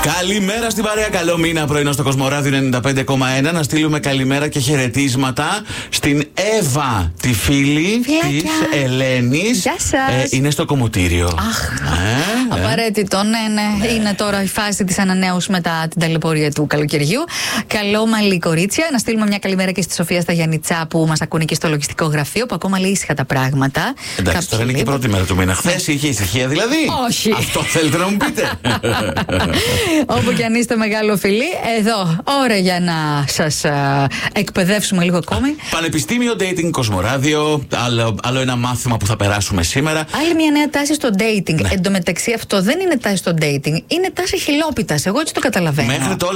Καλημέρα στην παρέα. Καλό μήνα πρωινό στο Κοσμοράδιο 95,1. Να στείλουμε καλημέρα και χαιρετίσματα στην Εύα, τη φίλη της Ελένης. Γεια σας. Είναι στο κομμωτήριο. Απαραίτητο, ναι. Είναι τώρα η φάση της ανανέωσης μετά την ταλαιπωρία του καλοκαιριού. Καλό μαλλί, κορίτσια. Να στείλουμε μια καλημέρα και στη Σοφία στα Γιαννιτσά που μας ακούνε και στο λογιστικό γραφείο, που ακόμα λέει ήσυχα τα πράγματα. Εντάξει, τώρα είναι και η πρώτη μέρα του μήνα. Χθες είχε ησυχία δηλαδή. Όχι. Αυτό θέλετε να μου πείτε. Όπου και αν είστε μεγάλο φιλί, εδώ ώρα για να σας εκπαιδεύσουμε λίγο ακόμη. Πανεπιστήμιο Dating Κοσμοράδιο. Άλλο ένα μάθημα που θα περάσουμε σήμερα. Άλλη μια νέα τάση στο dating. Ναι. Εν τω μεταξύ, αυτό δεν είναι τάση στο dating, είναι τάση χιλόπιτας. Εγώ έτσι το καταλαβαίνω.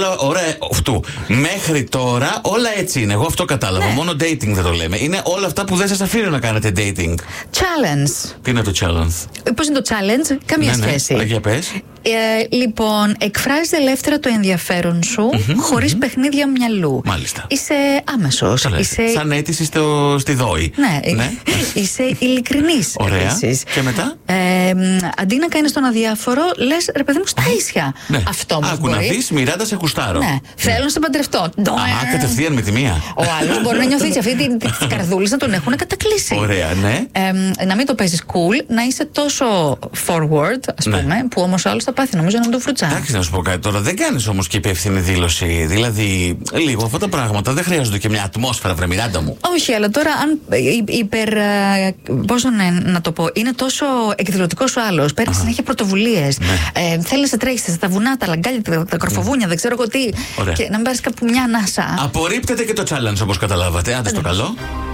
Μέχρι τώρα όλα έτσι είναι. Εγώ αυτό κατάλαβα. Ναι. Μόνο dating δεν το λέμε. Είναι όλα αυτά που δεν σας αφήνουν να κάνετε dating. Challenge. Τι είναι το challenge? Πώς είναι το challenge? Καμία σχέση. Για πες. Λοιπόν, εκφράζεις ελεύθερα το ενδιαφέρον σου χωρίς παιχνίδια μυαλού. Μάλιστα. Είσαι άμεσος. Σαν αίτηση στη ΔΟΗ. Ναι. Είσαι ειλικρινής. Ωραία. Επίσης. Και μετά? Αντί να κάνεις τον αδιάφορο, λες ρε παιδί μου στα ίσια. Ναι. Αυτό όμως Άκου να δεις, Μιράντα, σε κουστάρω. Ναι. Θέλω να σε παντρευτώ. Κατευθείαν με τη μία. Ο άλλος μπορεί να νιώθει αυτή την καρδούλη να τον έχουν κατακλείσει. Ωραία, ναι. Να μην το παίζεις cool, να είσαι τόσο forward, ας πούμε, που όμως ο άλλος θα πάθει, νομίζω, να το φρουτσά. Εντάξει, να σου πω κάτι τώρα. Δεν κάνεις όμως και υπεύθυνη δήλωση. Δηλαδή, λίγο αυτά τα πράγματα δεν χρειάζονται και μια ατμόσφαιρα, βρε Μιράντα μου. Όχι, αλλά τώρα αν πώς να το πω, είναι τόσο εκδηλωτικός ο άλλος, παίρνει συνέχεια πρωτοβουλίες. Θέλει να σε τρέχει στα βουνά, τα λαγκάλια, τα κορφοβούνια, δεν ξέρω εγώ τι. Ωραία. Και να μην πάρεις κάπου μια ανάσα. Απορρίπτεται και το challenge όπως καταλάβατε. Άντε στο καλό.